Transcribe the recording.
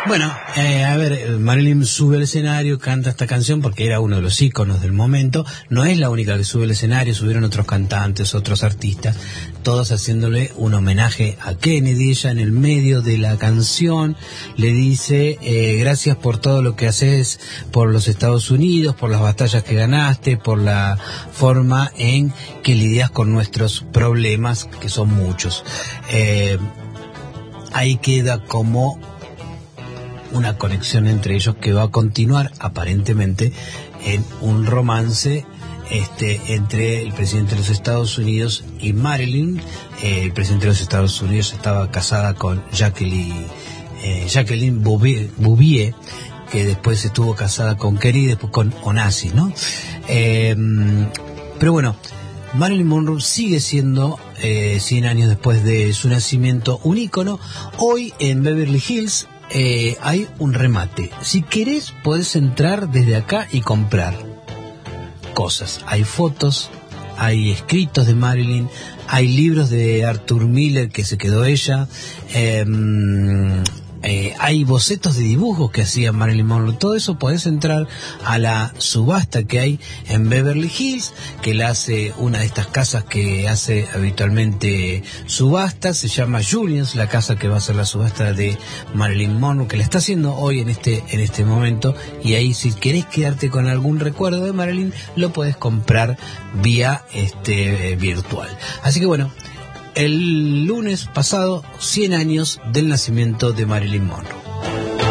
Bueno, a ver, Marilyn sube al escenario, canta esta canción porque era uno de los íconos del momento. No es la única que sube al escenario, subieron otros cantantes, otros artistas, todos haciéndole un homenaje a Kennedy. Ella en el medio de la canción le dice, gracias por todo lo que haces por los Estados Unidos, por las batallas que ganaste, por la forma en que lidias con nuestros problemas, que son muchos. Ahí queda como una conexión entre ellos que va a continuar aparentemente en un romance entre el presidente de los Estados Unidos y Marilyn. El presidente de los Estados Unidos estaba casada con Jacqueline Bouvier, que después estuvo casada con Kerry, después con Onassis, ¿no? Pero bueno, Marilyn Monroe sigue siendo 100 años después de su nacimiento un ícono. Hoy en Beverly Hills hay un remate. Si querés podés entrar desde acá y comprar cosas. Hay fotos, hay escritos de Marilyn, hay libros de Arthur Miller que se quedó ella, hay bocetos de dibujos que hacía Marilyn Monroe. Todo eso podés entrar a la subasta que hay en Beverly Hills, que la hace una de estas casas que hace habitualmente subastas. Se llama Julian's, la casa que va a hacer la subasta de Marilyn Monroe, que la está haciendo hoy en este momento. Y ahí, si querés quedarte con algún recuerdo de Marilyn, lo podés comprar vía virtual. Así que bueno, el lunes pasado, 100 años del nacimiento de Marilyn Monroe.